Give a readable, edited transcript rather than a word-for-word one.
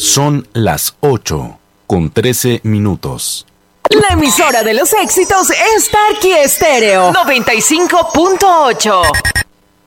Son las 8:13. La emisora de los éxitos es Tarqui Estéreo 95.8.